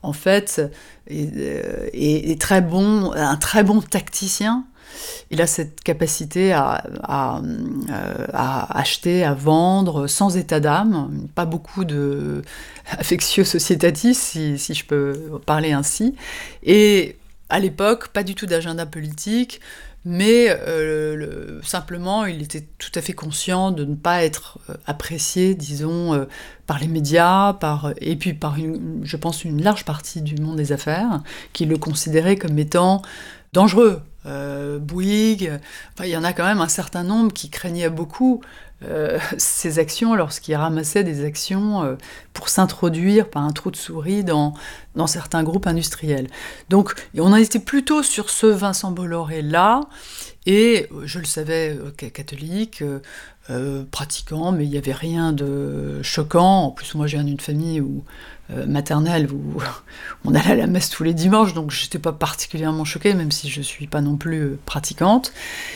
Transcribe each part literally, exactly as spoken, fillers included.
en fait, est, est, est très bon, un très bon tacticien. Il a cette capacité à, à, à acheter, à vendre, sans état d'âme, pas beaucoup de affectio societatis, si, si je peux parler ainsi. Et à l'époque, pas du tout d'agenda politique, mais euh, le, simplement, il était tout à fait conscient de ne pas être apprécié, disons, euh, par les médias, par, et puis par, une, je pense, une large partie du monde des affaires, qui le considérait comme étant dangereux. Euh, Bouygues, enfin, il y en a quand même un certain nombre qui craignaient beaucoup euh, ces actions lorsqu'il ramassait des actions euh, pour s'introduire par un trou de souris dans, dans certains groupes industriels. Donc on a été plutôt sur ce Vincent Bolloré-là, et je le savais, euh, catholique, euh, euh, pratiquant, mais il n'y avait rien de choquant. En plus, moi, je viens d'une famille où, euh, maternelle où on allait à la messe tous les dimanches, donc je n'étais pas particulièrement choquée, même si je ne suis pas non plus euh, pratiquante.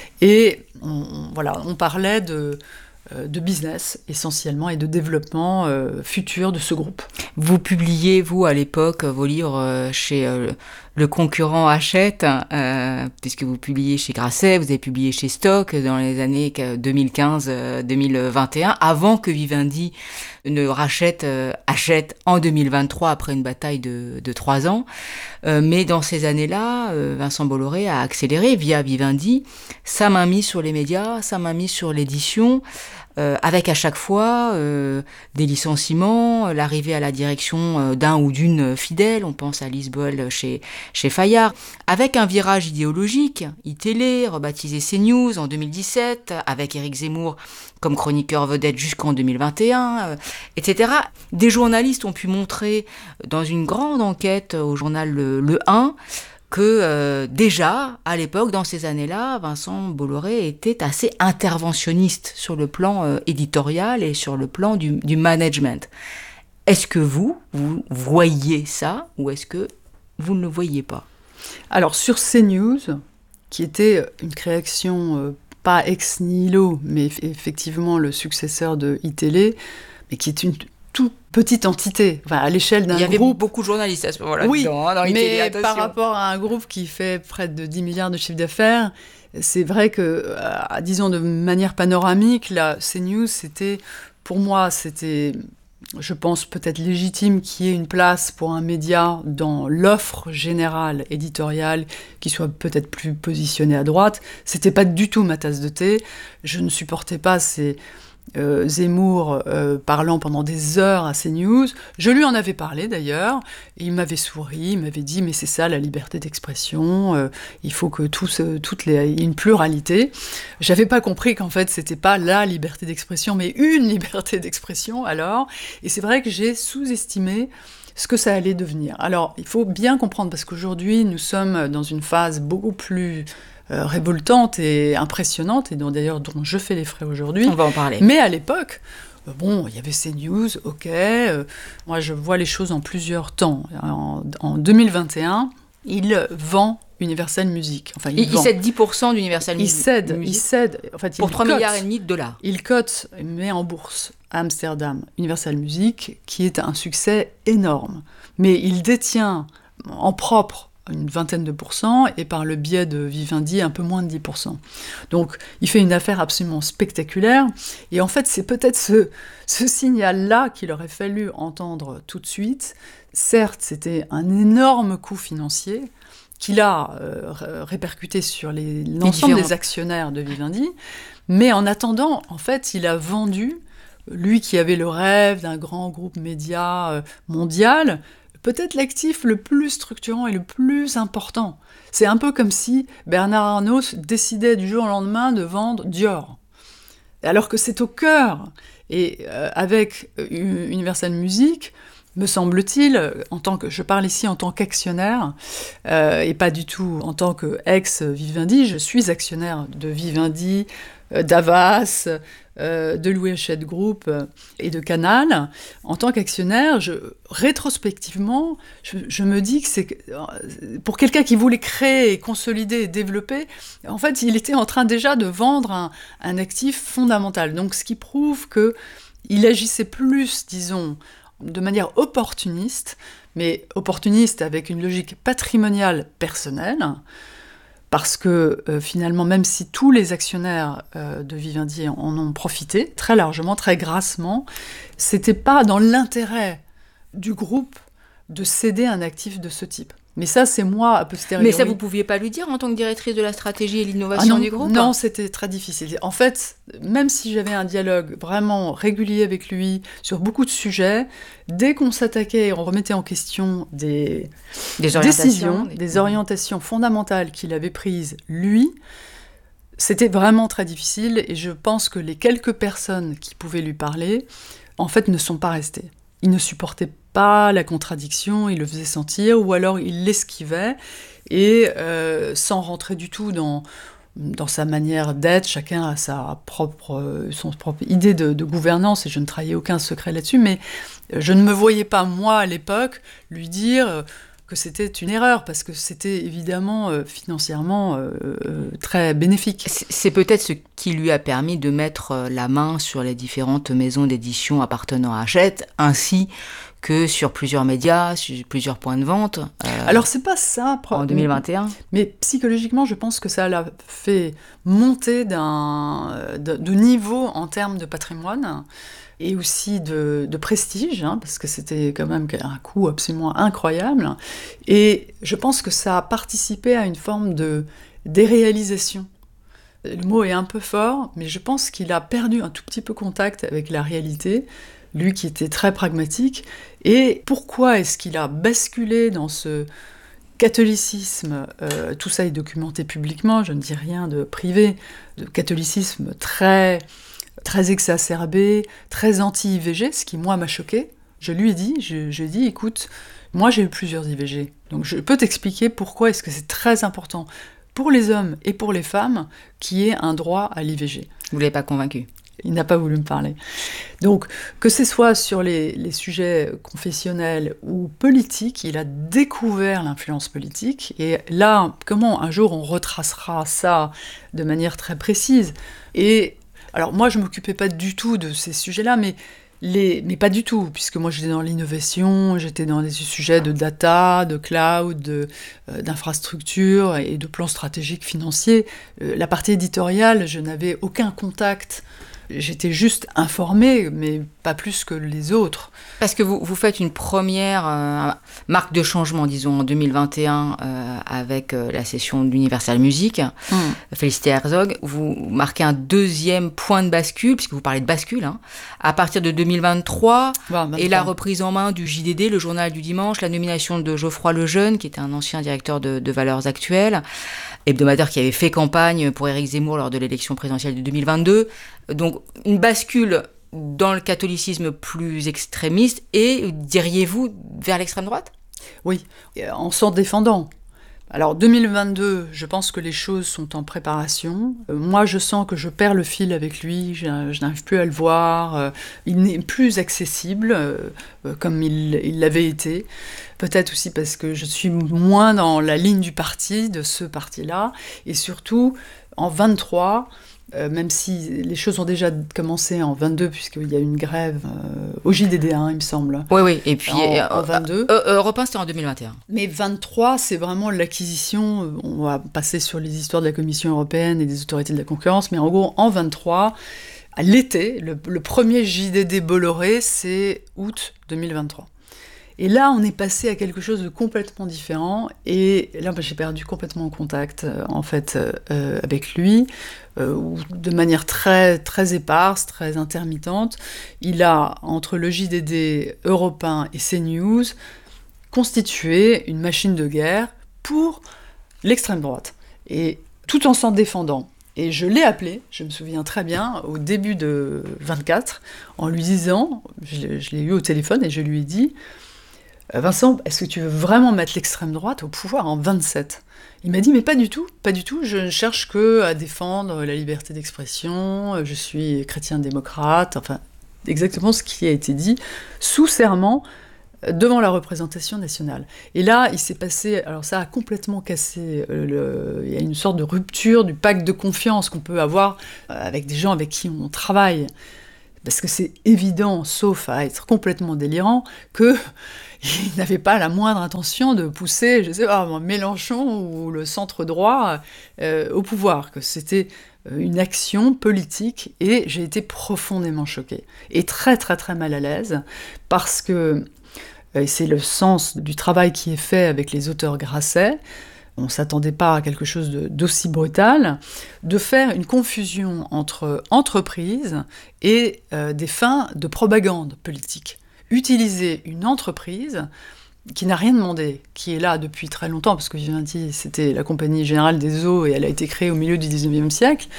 Et on, on, voilà, on parlait de... de business essentiellement et de développement euh, futur de ce groupe. Vous publiez, vous, à l'époque, vos livres euh, chez euh, le concurrent Hachette, euh, puisque vous publiez chez Grasset, vous avez publié chez Stock dans les années deux mille quinze deux mille vingt et un, avant que Vivendi ne rachète euh, Hachette en deux mille vingt-trois, après une bataille de, de trois ans. Euh, mais dans ces années-là, euh, Vincent Bolloré a accéléré via Vivendi sa mainmise sur les médias, sa mainmise sur l'édition, Euh, avec à chaque fois euh, des licenciements, l'arrivée à la direction euh, d'un ou d'une fidèle, on pense à Lise Boel chez, chez Fayard, avec un virage idéologique, iTélé, rebaptisé CNews en deux mille dix-sept, avec Éric Zemmour comme chroniqueur vedette jusqu'en deux mille vingt et un, euh, et cetera. Des journalistes ont pu montrer dans une grande enquête au journal Le, Le un, que euh, déjà, à l'époque, dans ces années-là, Vincent Bolloré était assez interventionniste sur le plan euh, éditorial et sur le plan du, du management. Est-ce que vous, vous voyez ça, ou est-ce que vous ne le voyez pas ? Alors, sur CNews, qui était une création euh, pas ex nihilo, mais effectivement le successeur de iTélé, mais qui est une toute petite entité, enfin, à l'échelle d'un groupe. Il y avait groupe, beaucoup de journalistes à ce moment-là. Oui, dedans, hein, dans mais attention. Par rapport à un groupe qui fait près de dix milliards de chiffre d'affaires, c'est vrai que, euh, disons de manière panoramique, là, CNews, c'était, pour moi, c'était, je pense, peut-être légitime qu'il y ait une place pour un média dans l'offre générale éditoriale qui soit peut-être plus positionnée à droite. C'était pas du tout ma tasse de thé. Je ne supportais pas ces... Euh, Zemmour euh, parlant pendant des heures à CNews. Je lui en avais parlé d'ailleurs, et il m'avait souri, il m'avait dit mais c'est ça la liberté d'expression, euh, il faut que tous, euh, toutes les, une pluralité. J'avais pas compris qu'en fait c'était pas la liberté d'expression, mais une liberté d'expression alors, et c'est vrai que j'ai sous-estimé ce que ça allait devenir. Alors il faut bien comprendre, parce qu'aujourd'hui nous sommes dans une phase beaucoup plus Euh, révoltante et impressionnante, et dont d'ailleurs dont je fais les frais aujourd'hui. On va en parler. Mais à l'époque, euh, bon, il y avait CNews, ok, euh, moi je vois les choses en plusieurs temps. En, en deux mille vingt et un, il vend Universal Music. Enfin, il, il, il cède dix pour cent d'Universal Music. Il cède, il cède. En fait, pour il trois cote, milliards et demi de dollars. Il cote, il met en bourse à Amsterdam Universal Music, qui est un succès énorme. Mais il détient en propre une vingtaine de pourcents, et par le biais de Vivendi, un peu moins de dix pour cent. Donc, il fait une affaire absolument spectaculaire, et en fait, c'est peut-être ce, ce signal-là qu'il aurait fallu entendre tout de suite. Certes, c'était un énorme coût financier, qu'il a euh, répercuté sur les, l'ensemble des actionnaires de Vivendi, mais en attendant, en fait, il a vendu, lui qui avait le rêve d'un grand groupe média euh, mondial, peut-être l'actif le plus structurant et le plus important. C'est un peu comme si Bernard Arnault décidait du jour au lendemain de vendre Dior. Alors que c'est au cœur. Et euh, avec Universal Music, me semble-t-il, en tant que, je parle ici en tant qu'actionnaire, euh, et pas du tout en tant qu'ex-Vivendi, je suis actionnaire de Vivendi, euh, d'Havas, euh, de Louis Hachette Group euh, et de Canal. En tant qu'actionnaire, je, rétrospectivement, je, je me dis que c'est... Pour quelqu'un qui voulait créer, consolider et développer, en fait, il était en train déjà de vendre un, un actif fondamental. Donc, ce qui prouve qu'il agissait plus, disons, de manière opportuniste, mais opportuniste avec une logique patrimoniale personnelle, parce que euh, finalement, même si tous les actionnaires euh, de Vivendi en ont profité, très largement, très grassement, c'était pas dans l'intérêt du groupe de céder un actif de ce type. Mais ça, c'est moi, a posteriori. Mais ça, vous ne pouviez pas lui dire en tant que directrice de la stratégie et l'innovation ah non, du groupe? Non, c'était très difficile. En fait, même si j'avais un dialogue vraiment régulier avec lui sur beaucoup de sujets, dès qu'on s'attaquait et on remettait en question des, des décisions, des... des orientations fondamentales qu'il avait prises, lui, c'était vraiment très difficile. Et je pense que les quelques personnes qui pouvaient lui parler, en fait, ne sont pas restées. Il ne supportait pas la contradiction, il le faisait sentir, ou alors il l'esquivait, et euh, sans rentrer du tout dans, dans sa manière d'être, chacun a sa propre, son propre idée de, de gouvernance, et je ne trahis aucun secret là-dessus, mais je ne me voyais pas, moi, à l'époque, lui dire que c'était une erreur, parce que c'était évidemment euh, financièrement euh, euh, très bénéfique. C'est peut-être ce qui lui a permis de mettre la main sur les différentes maisons d'édition appartenant à Hachette, ainsi que sur plusieurs médias, sur plusieurs points de vente. Euh, Alors c'est pas ça... En deux mille vingt et un. Mais psychologiquement, je pense que ça l'a fait monter d'un, de, de niveau en termes de patrimoine, et aussi de, de prestige, hein, parce que c'était quand même un coût absolument incroyable. Et je pense que ça a participé à une forme de déréalisation. Le mot est un peu fort, mais je pense qu'il a perdu un tout petit peu contact avec la réalité, lui qui était très pragmatique. Et pourquoi est-ce qu'il a basculé dans ce catholicisme, euh, tout ça est documenté publiquement, je ne dis rien de privé, de catholicisme très... très exacerbé, très anti-I V G, ce qui, moi, m'a choqué. Je lui ai dit, je, je lui ai dit, écoute, moi, j'ai eu plusieurs I V G, donc je peux t'expliquer pourquoi est-ce que c'est très important pour les hommes et pour les femmes qu'il y ait un droit à l'I V G. Vous ne l'avez pas convaincu? Il n'a pas voulu me parler. Donc, que ce soit sur les, les sujets confessionnels ou politiques, il a découvert l'influence politique. Et là, comment un jour on retracera ça de manière très précise? Et alors moi, je ne m'occupais pas du tout de ces sujets-là, mais, les, mais pas du tout, puisque moi j'étais dans l'innovation, j'étais dans des sujets de data, de cloud, de, euh, d'infrastructure et de plans stratégiques financiers. Euh, la partie éditoriale, je n'avais aucun contact. J'étais juste informée, mais pas plus que les autres. Parce que vous, vous faites une première euh, marque de changement, disons, en deux mille vingt et un, euh, avec euh, la session d'Universal Music, mm. Félicité Herzog. Vous marquez un deuxième point de bascule, puisque vous parlez de bascule, hein, à partir de deux mille vingt-trois, bon, et la reprise en main du J D D, le journal du dimanche, la nomination de Geoffroy Lejeune, qui était un ancien directeur de, de Valeurs Actuelles, hebdomadaire qui avait fait campagne pour Éric Zemmour lors de l'élection présidentielle de deux mille vingt-deux. Donc, une bascule dans le catholicisme plus extrémiste et, diriez-vous, vers l'extrême droite? Oui, en s'en défendant. Alors, deux mille vingt-deux, je pense que les choses sont en préparation. Euh, moi, je sens que je perds le fil avec lui, je, je n'arrive plus à le voir. Euh, il n'est plus accessible, euh, comme il, il l'avait été. Peut-être aussi parce que je suis moins dans la ligne du parti, de ce parti-là. Et surtout, en vingt-trois... Euh, même si les choses ont déjà commencé en vingt-deux, puisqu'il y a eu une grève euh, au J D D, hein, il me semble. Oui, oui, et puis... En, euh, en vingt-deux. Euh, euh, Europe un, c'était en deux mille vingt et un. Mais vingt-trois, c'est vraiment l'acquisition, on va passer sur les histoires de la Commission européenne et des autorités de la concurrence, mais en gros, en vingt-trois, à l'été, le, le premier J D D Bolloré, c'est août deux mille vingt-trois. Et là, on est passé à quelque chose de complètement différent, et là, bah, j'ai perdu complètement contact, euh, en fait, euh, avec lui, euh, de manière très, très éparse, très intermittente. Il a, entre le J D D Europe un et CNews, constitué une machine de guerre pour l'extrême droite, et tout en s'en défendant. Et je l'ai appelé, je me souviens très bien, au début de vingt-quatre, en lui disant, je, je l'ai eu au téléphone, et je lui ai dit... Vincent, est-ce que tu veux vraiment mettre l'extrême droite au pouvoir en vingt-sept? Il m'a dit, mais pas du tout, pas du tout, je ne cherche que à défendre la liberté d'expression, je suis chrétien-démocrate, enfin, exactement ce qui a été dit, sous serment, devant la représentation nationale. Et là, il s'est passé, alors ça a complètement cassé, le, il y a une sorte de rupture du pacte de confiance qu'on peut avoir avec des gens avec qui on travaille. Parce que c'est évident, sauf à être complètement délirant, qu'il n'avait pas la moindre intention de pousser, je sais pas, Mélenchon ou le centre droit euh, au pouvoir, que c'était une action politique, et j'ai été profondément choquée, et très très très mal à l'aise, parce que euh, c'est le sens du travail qui est fait avec les auteurs Grasset. On ne s'attendait pas à quelque chose de, d'aussi brutal, de faire une confusion entre entreprise et euh, des fins de propagande politique. Utiliser une entreprise qui n'a rien demandé, qui est là depuis très longtemps, parce que Vivendi, c'était la Compagnie Générale des Eaux, et elle a été créée au milieu du dix-neuvième siècle.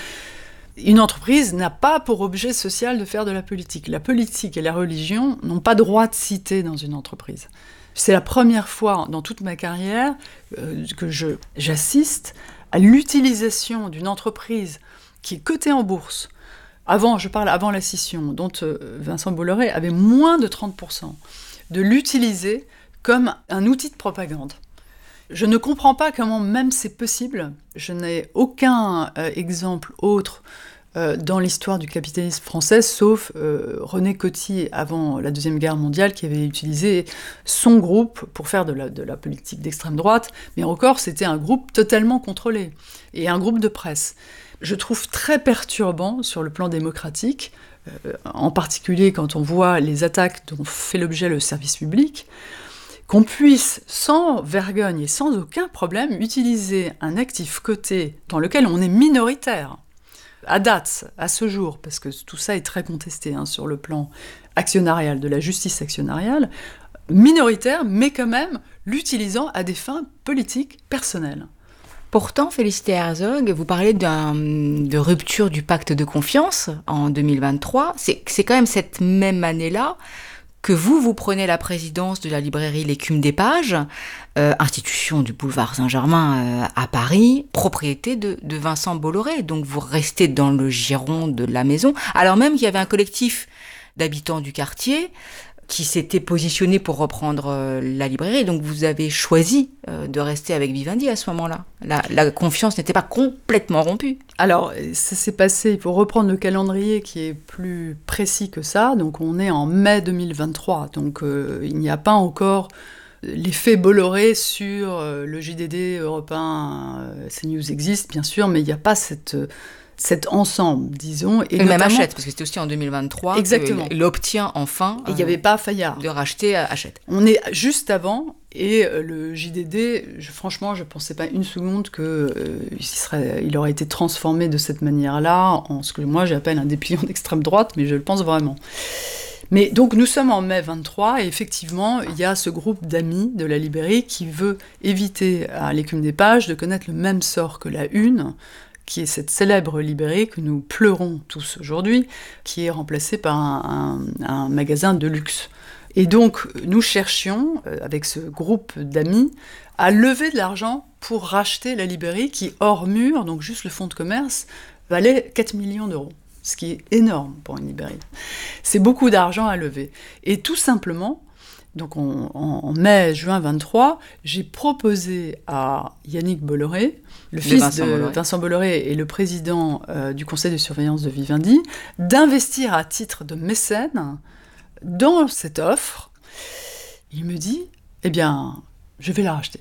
Une entreprise n'a pas pour objet social de faire de la politique. La politique et la religion n'ont pas droit de citer dans une entreprise. C'est la première fois dans toute ma carrière euh, que je, j'assiste à l'utilisation d'une entreprise qui est cotée en bourse. Avant, je parle avant la scission, dont euh, Vincent Bolloré avait moins de trente pour cent, de l'utiliser comme un outil de propagande. Je ne comprends pas comment même c'est possible. Je n'ai aucun euh, exemple autre euh, dans l'histoire du capitalisme français, sauf euh, René Coty, avant la Deuxième Guerre mondiale, qui avait utilisé son groupe pour faire de la, de la politique d'extrême droite, mais encore, c'était un groupe totalement contrôlé, et un groupe de presse. Je trouve très perturbant sur le plan démocratique, euh, en particulier quand on voit les attaques dont fait l'objet le service public, qu'on puisse, sans vergogne et sans aucun problème, utiliser un actif coté dans lequel on est minoritaire, à date, à ce jour, parce que tout ça est très contesté hein, sur le plan actionnarial, de la justice actionnariale, minoritaire, mais quand même l'utilisant à des fins politiques personnelles. Pourtant, Félicité Herzog, vous parlez d'un, de rupture du pacte de confiance en deux mille vingt-trois. C'est, c'est quand même cette même année-là que vous, vous prenez la présidence de la librairie L'Écume des Pages, euh, institution du boulevard Saint-Germain euh, à Paris, propriété de, de Vincent Bolloré. Donc vous restez dans le giron de la maison, alors même qu'il y avait un collectif d'habitants du quartier qui s'était positionné pour reprendre euh, la librairie. Donc vous avez choisi euh, de rester avec Vivendi à ce moment-là. La, la confiance n'était pas complètement rompue. Alors, ça s'est passé, il faut reprendre le calendrier qui est plus précis que ça. Donc on est en mai deux mille vingt-trois. Donc euh, il n'y a pas encore l'effet Bolloré sur euh, le J D D Europe un. Euh, CNews existe, bien sûr, mais il n'y a pas cette... Euh, cet ensemble, disons. Et, et même Hachette, parce que c'était aussi en deux mille vingt-trois exactement. qu'il obtient enfin il n'y avait pas Fayard de racheter Hachette. On est juste avant, et le J D D, je, franchement, je ne pensais pas une seconde qu'il euh, serait, il aurait été transformé de cette manière-là en ce que moi j'appelle un dépliant d'extrême droite, mais je le pense vraiment. Mais donc nous sommes en mai vingt-trois, et effectivement, il y a ce groupe d'amis de la librairie qui veut éviter à l'Écume des Pages de connaître le même sort que la Une, qui est cette célèbre librairie que nous pleurons tous aujourd'hui, qui est remplacée par un, un, un magasin de luxe. Et donc, nous cherchions, avec ce groupe d'amis, à lever de l'argent pour racheter la librairie qui, hors mur, donc juste le fonds de commerce, valait quatre millions d'euros. Ce qui est énorme pour une librairie. C'est beaucoup d'argent à lever. Et tout simplement, donc en, en mai-juin vingt-trois, j'ai proposé à Yannick Bolloré, le fils de Vincent de Bolloré, Vincent Bolloré et le président euh, du conseil de surveillance de Vivendi, d'investir à titre de mécène dans cette offre. Il me dit, eh bien, je vais la racheter.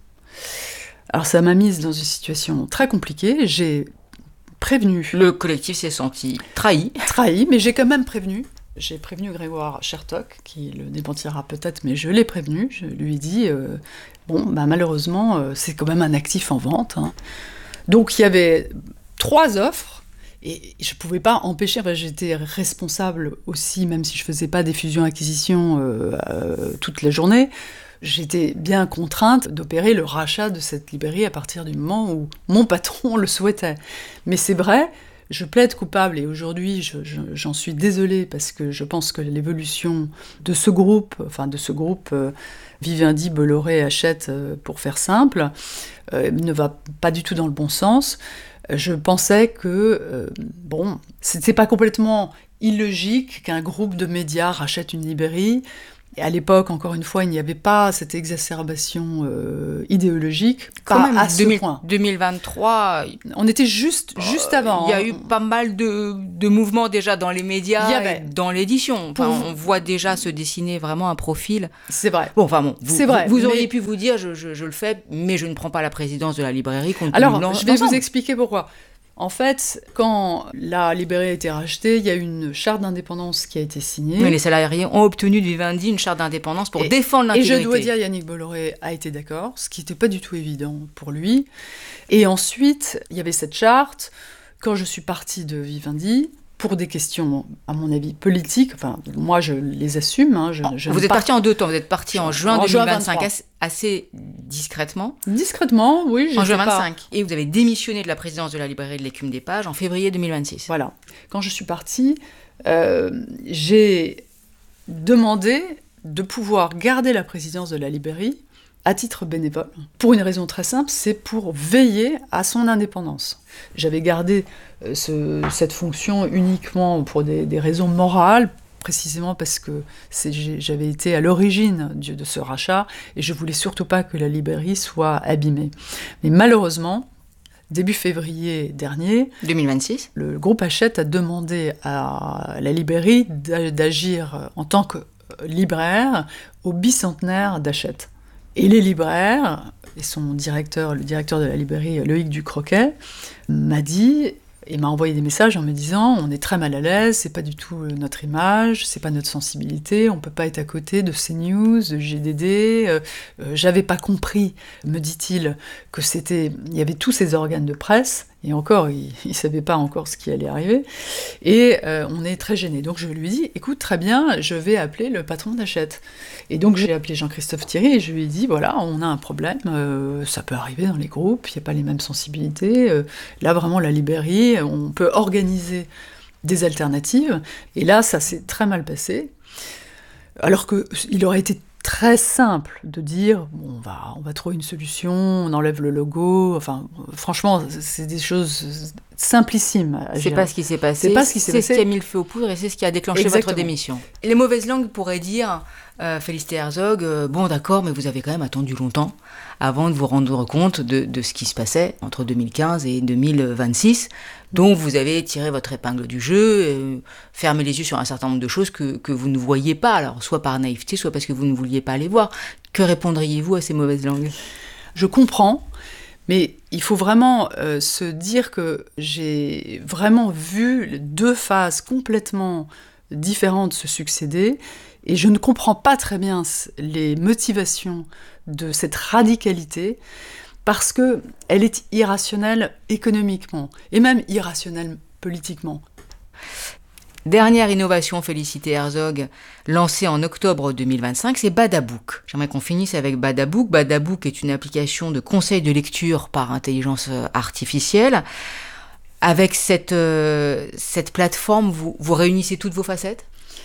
Alors ça m'a mise dans une situation très compliquée. J'ai prévenu. Le collectif s'est senti trahi. Trahi, mais j'ai quand même prévenu. J'ai prévenu Grégoire Chertok, qui le démentira peut-être, mais je l'ai prévenu. Je lui ai dit, euh, bon, bah, malheureusement, euh, c'est quand même un actif en vente. Hein. Donc il y avait trois offres, et je ne pouvais pas empêcher, enfin, j'étais responsable aussi, même si je ne faisais pas des fusions-acquisitions euh, euh, toute la journée, j'étais bien contrainte d'opérer le rachat de cette librairie à partir du moment où mon patron le souhaitait. Mais c'est vrai, je plaide coupable, et aujourd'hui je, je, j'en suis désolée, parce que je pense que l'évolution de ce groupe, enfin de ce groupe euh, Vivendi, Bolloré, Hachette, euh, pour faire simple, euh, ne va pas du tout dans le bon sens. Je pensais que, euh, bon, c'était pas complètement illogique qu'un groupe de médias rachète une librairie, Et à l'époque, encore une fois, il n'y avait pas cette exacerbation euh, idéologique, Quand pas même, à ce deux mille point. deux mille vingt-trois, On était juste, juste euh, avant. il y a hein. eu pas mal de, de mouvements déjà dans les médias, Il y avait. et dans l'édition. Enfin, Pour- on voit déjà se dessiner vraiment un profil. C'est vrai. Bon, enfin bon, vous, C'est vrai, vous, vous auriez mais- pu vous dire, je, je, je le fais, mais je ne prends pas la présidence de la librairie. Compte Alors, tenu de je vais vous l'ensemble. expliquer pourquoi. En fait, quand la librairie a été rachetée, il y a eu une charte d'indépendance qui a été signée. Mais les salariés ont obtenu du Vivendi une charte d'indépendance pour Et- défendre Et l'intégrité. je dois dire, Yannick Bolloré a été d'accord, ce qui n'était pas du tout évident pour lui. Et ensuite, il y avait cette charte. Quand je suis partie de Vivendi, pour des questions, à mon avis, politiques, enfin, moi, je les assume. Hein, je, je Vous ne êtes pars- parti en deux temps. Vous êtes parti en juin En juin deux mille vingt-cinq, vingt-trois. assez, assez discrètement. Discrètement, oui. En j'étais juin pas- vingt-cinq. Et vous avez démissionné de la présidence de la librairie de l'Écume des Pages en février deux mille vingt-six. Voilà. Quand je suis partie, euh, j'ai demandé de pouvoir garder la présidence de la librairie à titre bénévole, pour une raison très simple, c'est pour veiller à son indépendance. J'avais gardé euh, ce- cette fonction uniquement pour des, des raisons morales, précisément parce que c'est- j'ai- j'avais été à l'origine du- de ce rachat, et je voulais surtout pas que la librairie soit abîmée. Mais malheureusement, début février dernier, deux mille vingt-six. le groupe Hachette a demandé à la librairie d'a- d'agir en tant que libraire au bicentenaire d'Hachette. Et les libraires, et son directeur, le directeur de la librairie, Loïc Ducroquet, m'a dit, et m'a envoyé des messages en me disant « On est très mal à l'aise, c'est pas du tout notre image, c'est pas notre sensibilité, on peut pas être à côté de CNews, de G D D, euh, euh, j'avais pas compris, me dit-il, que c'était, il y avait tous ces organes de presse, et encore, il ne savait pas encore ce qui allait arriver, et euh, on est très gênés. Donc je lui dis, écoute, très bien, je vais appeler le patron d'Hachette. Et donc j'ai appelé Jean-Christophe Thierry, et je lui ai dit, voilà, on a un problème, euh, ça peut arriver dans les groupes, il n'y a pas les mêmes sensibilités, euh, là vraiment la librairie, on peut organiser des alternatives, et là ça s'est très mal passé, alors qu'il aurait été très simple de dire bon, on va on va trouver une solution, on enlève le logo, enfin franchement c'est des choses simplissimes à C'est gérer. pas ce qui s'est passé. C'est pas ce qui s'est C'est ce passé. qui a mis le feu aux poudres et c'est ce qui a déclenché Exactement. votre démission. Les mauvaises langues pourraient dire, euh, Félicité Herzog, euh, bon d'accord, mais vous avez quand même attendu longtemps avant de vous rendre compte de, de ce qui se passait entre deux mille quinze et deux mille vingt-six. Donc vous avez tiré votre épingle du jeu, euh, fermé les yeux sur un certain nombre de choses que, que vous ne voyiez pas, alors soit par naïveté, soit parce que vous ne vouliez pas les voir. Que répondriez-vous à ces mauvaises langues ? Je comprends, mais il faut vraiment euh, se dire que j'ai vraiment vu deux phases complètement différentes se succéder, et je ne comprends pas très bien les motivations de cette radicalité, parce qu'elle est irrationnelle économiquement, et même irrationnelle politiquement. Dernière innovation Félicité Herzog, lancée en octobre deux mille vingt-cinq, c'est Badabook. J'aimerais qu'on finisse avec Badabook. Badabook est une application de conseil de lecture par intelligence artificielle. Avec cette, euh, cette plateforme, vous, vous réunissez toutes vos facettes ?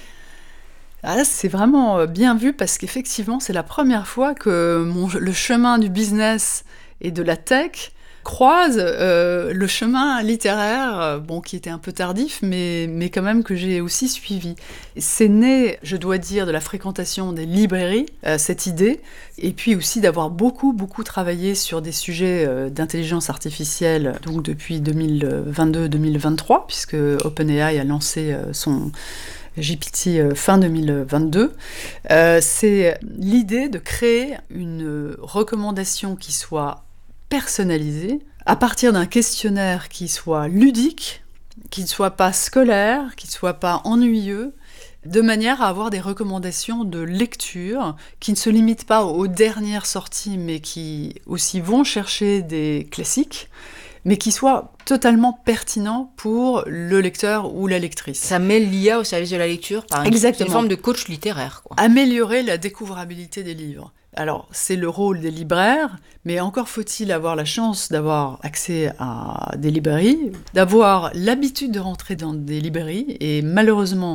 Ah là, c'est vraiment bien vu, parce qu'effectivement, c'est la première fois que mon, le chemin du business et de la tech croise euh, le chemin littéraire, euh, bon, qui était un peu tardif, mais, mais quand même que j'ai aussi suivi. C'est né, je dois dire, de la fréquentation des librairies, euh, cette idée, et puis aussi d'avoir beaucoup, beaucoup travaillé sur des sujets euh, d'intelligence artificielle, donc depuis deux mille vingt-deux deux mille vingt-trois, puisque OpenAI a lancé euh, son G P T euh, fin deux mille vingt-deux, euh, c'est l'idée de créer une recommandation qui soit personnalisée, à partir d'un questionnaire qui soit ludique, qui ne soit pas scolaire, qui ne soit pas ennuyeux, de manière à avoir des recommandations de lecture qui ne se limitent pas aux dernières sorties, mais qui aussi vont chercher des classiques, mais qui soient totalement pertinents pour le lecteur ou la lectrice. Ça met l'I A au service de la lecture par une, Exactement. une forme de coach littéraire, quoi. Améliorer la découvrabilité des livres. Alors, c'est le rôle des libraires, mais encore faut-il avoir la chance d'avoir accès à des librairies, d'avoir l'habitude de rentrer dans des librairies, et malheureusement,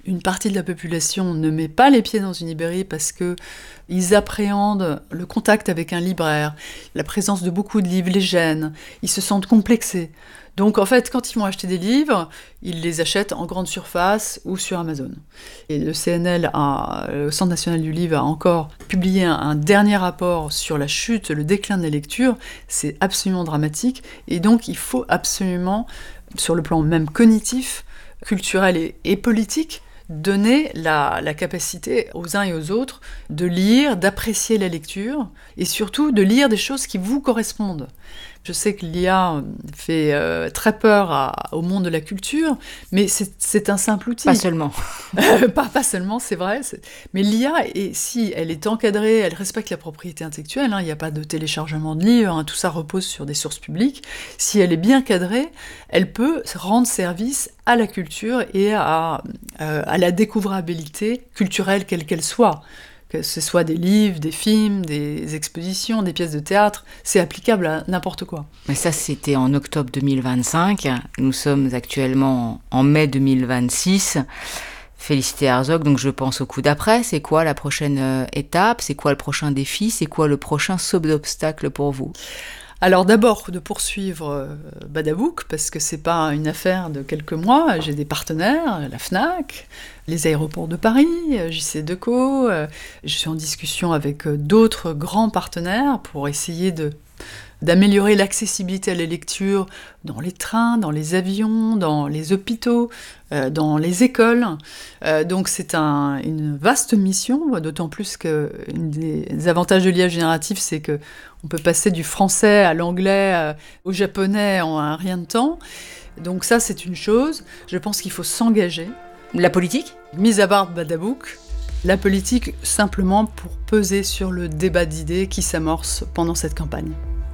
une partie de la population ne met pas les pieds dans une librairie parce qu'ils appréhendent le contact avec un libraire, la présence de beaucoup de livres les gêne, ils se sentent complexés. Donc en fait, quand ils vont acheter des livres, ils les achètent en grande surface ou sur Amazon. Et le C N L, a, le Centre national du livre, a encore publié un, un dernier rapport sur la chute, le déclin de la lecture. C'est absolument dramatique. Et donc il faut absolument, sur le plan même cognitif, culturel et, et politique, donner la, la capacité aux uns et aux autres de lire, d'apprécier la lecture et surtout de lire des choses qui vous correspondent. Je sais que l'I A fait euh, très peur à, au monde de la culture, mais c'est, c'est un simple outil. Pas seulement. Euh, pas, pas seulement, c'est vrai. C'est... Mais l'I A, et si elle est encadrée, elle respecte la propriété intellectuelle, hein, il n'y a pas de téléchargement de livres, hein, tout ça repose sur des sources publiques. Si elle est bien cadrée, elle peut rendre service à la culture et à, euh, à la découvrabilité culturelle quelle qu'elle soit. Que ce soit des livres, des films, des expositions, des pièces de théâtre, c'est applicable à n'importe quoi. Mais ça, c'était en octobre deux mille vingt-cinq. Nous sommes actuellement en mai deux mille vingt-six. Félicité Herzog, donc je pense au coup d'après. C'est quoi la prochaine étape ? C'est quoi le prochain défi ? C'est quoi le prochain saut d'obstacle pour vous ? Alors d'abord, de poursuivre euh, Badabouk, parce que c'est pas une affaire de quelques mois. J'ai des partenaires, la FNAC, les aéroports de Paris, J C Decaux. Euh, je suis en discussion avec euh, d'autres grands partenaires pour essayer de, d'améliorer l'accessibilité à la lecture dans les trains, dans les avions, dans les hôpitaux, euh, dans les écoles. Euh, donc c'est un, une vaste mission, d'autant plus qu'un des avantages de l'I A générative, c'est que on peut passer du français à l'anglais, euh, au japonais en un rien de temps. Donc ça, c'est une chose. Je pense qu'il faut s'engager. La politique ? Mis à part Badabouk, la politique simplement pour peser sur le débat d'idées qui s'amorce pendant cette campagne.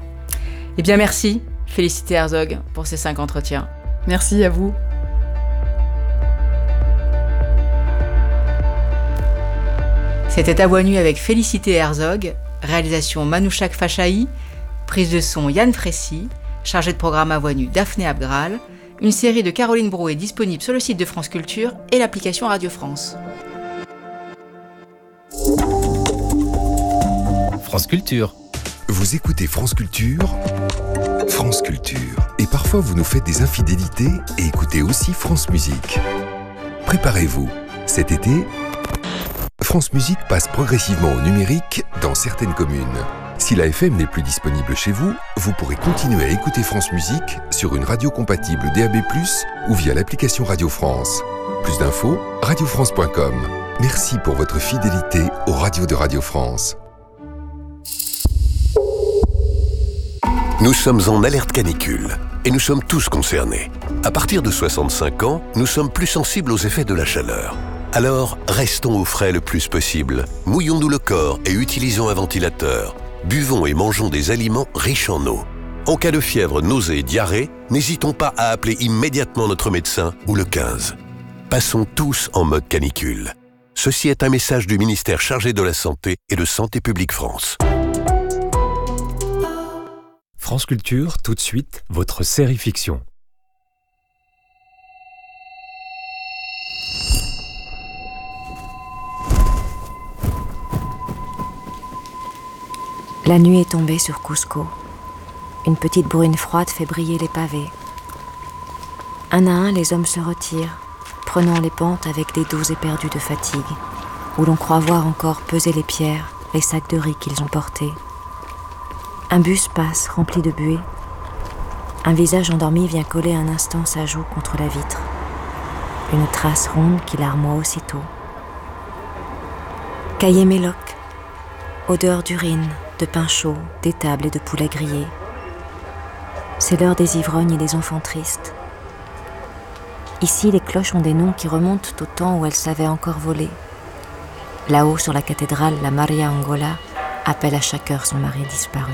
Eh bien merci, Félicité Herzog, pour ces cinq entretiens. Merci à vous. C'était À Voix Nue avec Félicité Herzog, réalisation Manouchak Fachahi, prise de son Yann Frécy, chargé de programme À Voix Nue Daphné Abgral. Une série de Caroline Brou est disponible sur le site de France Culture et l'application Radio France. France Culture. Vous écoutez France Culture, France Culture. Et parfois vous nous faites des infidélités et écoutez aussi France Musique. Préparez-vous, cet été, France Musique passe progressivement au numérique dans certaines communes. Si la F M n'est plus disponible chez vous, vous pourrez continuer à écouter France Musique sur une radio compatible D A B plus, ou via l'application Radio France. Plus d'infos, radio france point com. Merci pour votre fidélité aux radios de Radio France. Nous sommes en alerte canicule et nous sommes tous concernés. À partir de soixante-cinq ans, nous sommes plus sensibles aux effets de la chaleur. Alors, restons au frais le plus possible. Mouillons-nous le corps et utilisons un ventilateur. Buvons et mangeons des aliments riches en eau. En cas de fièvre, nausée et diarrhée, n'hésitons pas à appeler immédiatement notre médecin ou le quinze. Passons tous en mode canicule. Ceci est un message du ministère chargé de la Santé et de Santé publique France. France Culture, tout de suite, votre série fiction. La nuit est tombée sur Cusco. Une petite bruine froide fait briller les pavés. Un à un, les hommes se retirent, prenant les pentes avec des dos éperdus de fatigue, où l'on croit voir encore peser les pierres, les sacs de riz qu'ils ont portés. Un bus passe, rempli de buée. Un visage endormi vient coller un instant sa joue contre la vitre. Une trace ronde qui larmoie aussitôt. Caillé Méloc, odeur d'urine, de pain chaud, d'étable et de poulet grillé. C'est l'heure des ivrognes et des enfants tristes. Ici, les cloches ont des noms qui remontent au temps où elles savaient encore voler. Là-haut, sur la cathédrale, la Maria Angola appelle à chaque heure son mari disparu.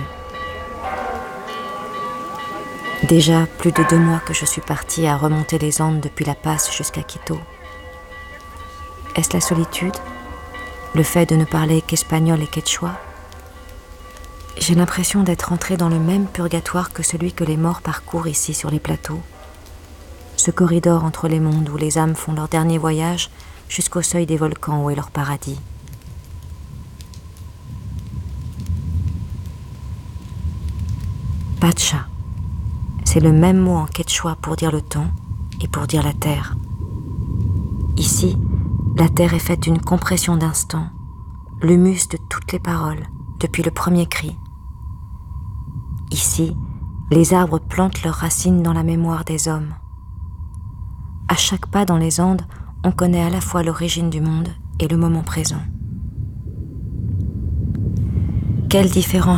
Déjà plus de deux mois que je suis partie à remonter les Andes depuis La Paz jusqu'à Quito. Est-ce la solitude ? Le fait de ne parler qu'espagnol et quechua ? J'ai l'impression d'être entrée dans le même purgatoire que celui que les morts parcourent ici sur les plateaux. Ce corridor entre les mondes où les âmes font leur dernier voyage jusqu'au seuil des volcans où est leur paradis. Pacha, c'est le même mot en quechua pour dire le temps et pour dire la terre. Ici, la terre est faite d'une compression d'instants, l'humus de toutes les paroles, depuis le premier cri. Ici, les arbres plantent leurs racines dans la mémoire des hommes. À chaque pas dans les Andes, on connaît à la fois l'origine du monde et le moment présent. Quelle différence